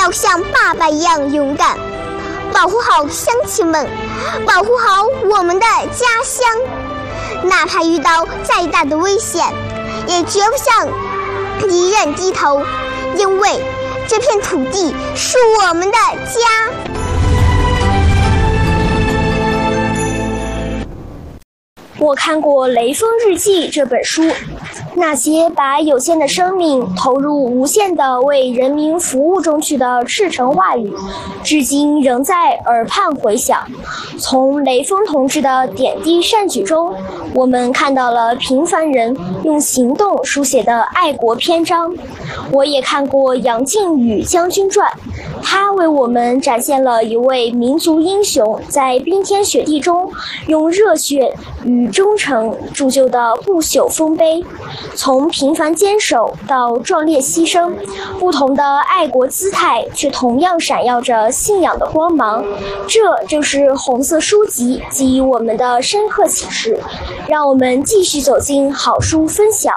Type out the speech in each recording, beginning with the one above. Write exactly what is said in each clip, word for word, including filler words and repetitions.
要像爸爸一样勇敢，保护好乡亲们，保护好我们的家乡。哪怕遇到再大的危险，也绝不向敌人低头，因为这片土地是我们的家。 我看过《雷锋日记》这本书，那些把有限的生命投入无限的为人民服务中去的赤诚话语，至今仍在耳畔回响。从雷锋同志的点滴善举中，我们看到了平凡人用行动书写的爱国篇章。我也看过杨靖宇将军传，他为我们展现了一位民族英雄在冰天雪地中用热血与忠诚铸就的不朽丰碑。从平凡坚守到壮烈牺牲，不同的爱国姿态却同样闪耀着信仰的光芒。这就是红色书籍给予我们的深刻启示。让我们继续走进好书分享。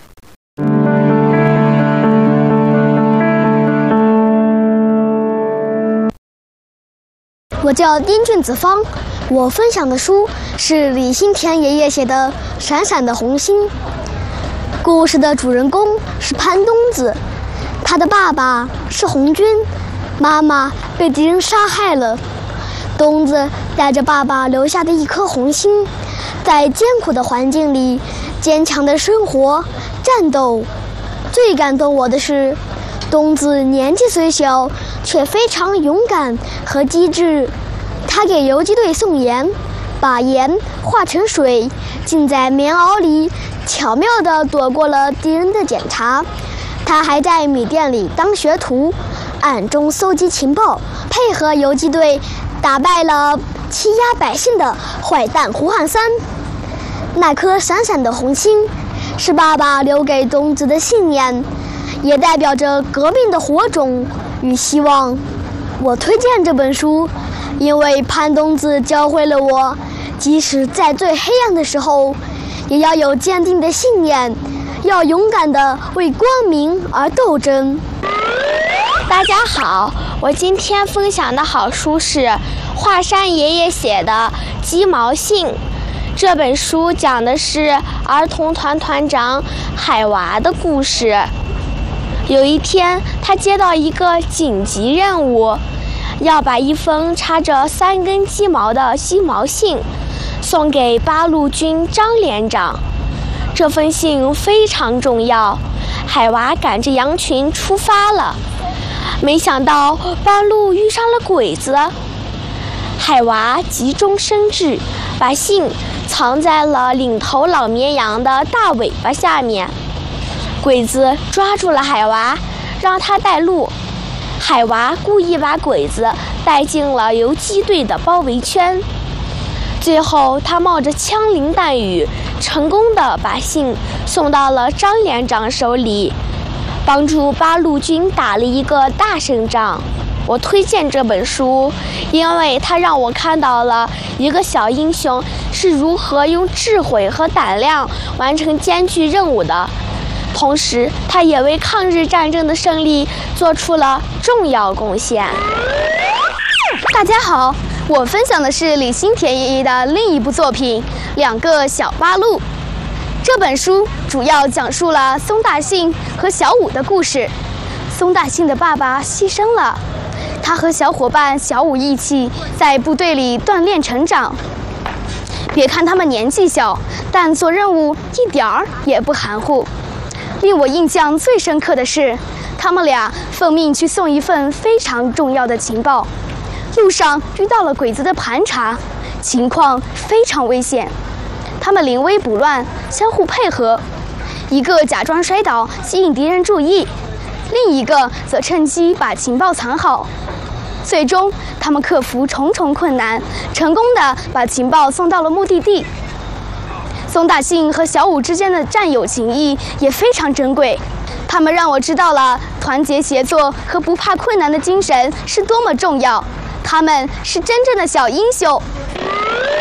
我叫丁俊子芳，我分享的书是李新田爷爷写的《闪闪的红星》。故事的主人公是潘冬子，他的爸爸是红军，妈妈被敌人杀害了。冬子带着爸爸留下的一颗红心，在艰苦的环境里坚强的生活战斗。最感动我的是，冬子年纪虽小，却非常勇敢和机智。他给游击队送盐，把盐化成水，浸在棉袄里，巧妙地躲过了敌人的检查。他还在米店里当学徒，暗中搜集情报，配合游击队打败了欺压百姓的坏蛋胡汉三。那颗闪闪的红星是爸爸留给冬子的信念，也代表着革命的火种与希望。我推荐这本书，因为潘冬子教会了我，即使在最黑暗的时候，也要有坚定的信念，要勇敢地为光明而斗争。 大家好，我今天分享的好书是华山爷爷写的《鸡毛信》。这本书讲的是儿童团团长海娃的故事。有一天，他接到一个紧急任务，要把一封插着三根鸡毛的鸡毛信送给八路军张连长。这封信非常重要，海娃赶着羊群出发了，没想到半路遇上了鬼子。海娃急中生智，把信藏在了领头老绵羊的大尾巴下面。鬼子抓住了海娃，让他带路。海娃故意把鬼子带进了游击队的包围圈。最后，他冒着枪林弹雨，成功地把信送到了张连长手里，帮助八路军打了一个大胜仗。我推荐这本书，因为它让我看到了一个小英雄是如何用智慧和胆量完成艰巨任务的。同时，他也为抗日战争的胜利做出了重要贡献。 大家好，我分享的是李新田爷爷的另一部作品《两个小八路》。这本书主要讲述了松大信和小武的故事。松大信的爸爸牺牲了，他和小伙伴小武一起在部队里锻炼成长。别看他们年纪小，但做任务一点儿也不含糊。令我印象最深刻的是，他们俩奉命去送一份非常重要的情报，路上遇到了鬼子的盘查，情况非常危险。他们临危不乱，相互配合，一个假装摔倒吸引敌人注意，另一个则趁机把情报藏好。最终，他们克服重重困难，成功地把情报送到了目的地。松大信和小武之间的战友情谊也非常珍贵，他们让我知道了团结协作和不怕困难的精神是多么重要。他们是真正的小英雄。